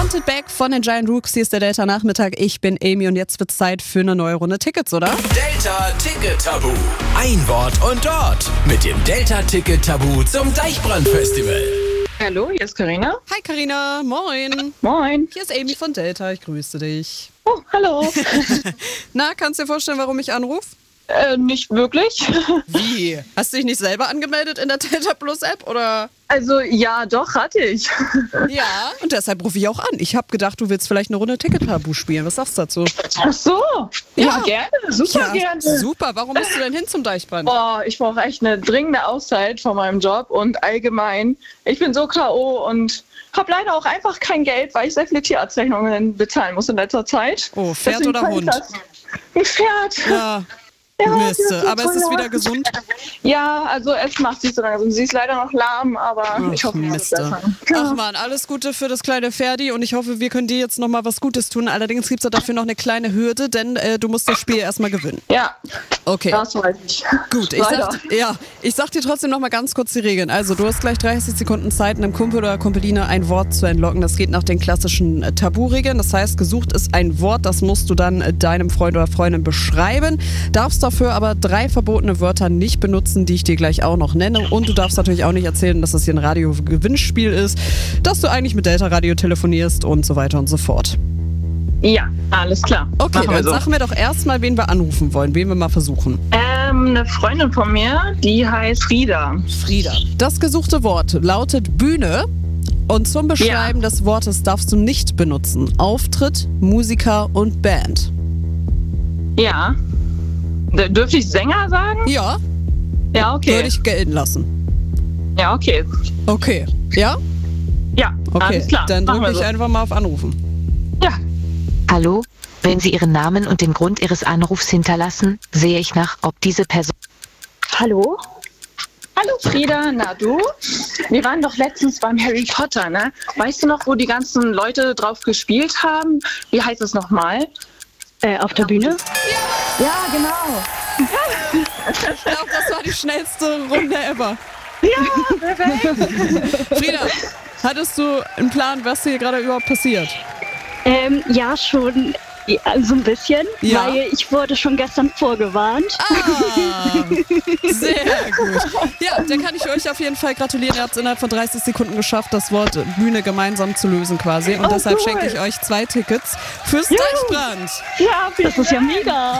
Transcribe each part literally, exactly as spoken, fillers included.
Wanted Back von den Giant Rooks. Hier ist der Delta-Nachmittag. Ich bin Amy und jetzt wird Zeit für eine neue Runde Tickets, oder? Delta Ticket Tabu. Ein Wort und dort. Mit dem Delta Ticket Tabu zum Deichbrand-Festival. Hallo, hier ist Carina. Hi Carina, moin. Moin. Hier ist Amy von Delta, ich grüße dich. Oh, hallo. Na, kannst du dir vorstellen, warum ich anrufe? äh, nicht wirklich. Wie? Hast du dich nicht selber angemeldet in der Delta Plus App, oder? Also, ja, doch, hatte ich. Ja, und deshalb rufe ich auch an. Ich habe gedacht, du willst vielleicht eine Runde Ticket Tabu spielen. Was sagst du dazu? Ach so. Ja, Ja. gerne. Super Ja, gerne. super. Warum musst du denn hin zum Deichbrand? Boah, ich brauche echt eine dringende Auszeit von meinem Job und allgemein. Ich bin so K O und habe leider auch einfach kein Geld, weil ich sehr viele Tierarztrechnungen bezahlen muss in letzter Zeit. Oh, Pferd Deswegen oder kann ich Hund? das- Ein Pferd. Ja, Ja, Mist. die ist so Aber es ist teuer. wieder gesund. Ja, also es macht sich so langsam. Sie ist leider noch lahm, aber Ach, ich hoffe, es wird Miste. besser. Ach man, alles Gute für das kleine Ferdi und ich hoffe, wir können dir jetzt nochmal was Gutes tun. Allerdings gibt es dafür noch eine kleine Hürde, denn äh, du musst das Spiel erstmal gewinnen. Ja, Okay. das weiß ich. Gut, ich Leider. sag, ja, ich sag dir trotzdem noch mal ganz kurz die Regeln. Also du hast gleich dreißig Sekunden Zeit, einem Kumpel oder Kumpeline ein Wort zu entlocken. Das geht nach den klassischen äh, Tabu-Regeln. Das heißt, gesucht ist ein Wort, das musst du dann äh, deinem Freund oder Freundin beschreiben. Darfst dafür aber drei verbotene Wörter nicht benutzen, die ich dir gleich auch noch nenne. Und du darfst natürlich auch nicht erzählen, dass das hier ein Radio-Gewinnspiel ist, dass du eigentlich mit Delta Radio telefonierst und so weiter und so fort. Ja, alles klar. Okay, Machen wir dann so. sag mir doch erstmal, wen wir anrufen wollen, wen wir mal versuchen. Ähm, eine Freundin von mir, die heißt Frieda. Frieda. Das gesuchte Wort lautet Bühne und zum Beschreiben des Wortes darfst du nicht benutzen Auftritt, Musiker und Band. Ja. D- Dürfte ich Sänger sagen? Ja, Ja, okay. würde ich gelten lassen. Ja, okay. Okay. Ja? Ja, Okay. alles klar. Dann Machen drücke wir ich so. einfach mal auf Anrufen. Ja. Hallo, wenn Sie Ihren Namen und den Grund Ihres Anrufs hinterlassen, sehe ich nach, ob diese Person... Hallo? Hallo Frieda, na du? Wir waren doch letztens beim Harry Potter, ne? Weißt du noch, wo die ganzen Leute drauf gespielt haben? Wie heißt es nochmal? Äh, auf der Bühne? Ja, genau. Ich glaube, das war die schnellste Runde ever. Ja, perfekt. Frieda, hattest du einen Plan, was hier gerade überhaupt passiert? Ähm, ja, schon ja, so ein bisschen, Ja. weil ich wurde schon gestern vorgewarnt. Ah, sehr gut. Ja, dann kann ich euch auf jeden Fall gratulieren. Ihr habt es innerhalb von dreißig Sekunden geschafft, das Wort Bühne gemeinsam zu lösen quasi. Und Oh, deshalb cool. schenke ich euch zwei Tickets fürs Deichbrand. Ja, vielen Das ist ja Dank. mega.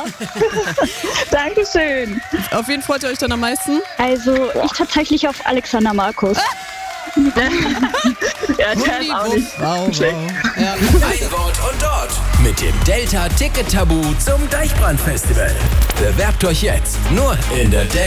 Dankeschön. Auf wen freut ihr euch dann am meisten? Also ich tatsächlich auf Alexander Markus. Ja, der ist auch nicht. Wow, wow. Ja. Ein Wort und dort. Mit dem Delta Ticket Tabu zum Deichbrand-Festival. Bewerbt euch jetzt nur in der Delta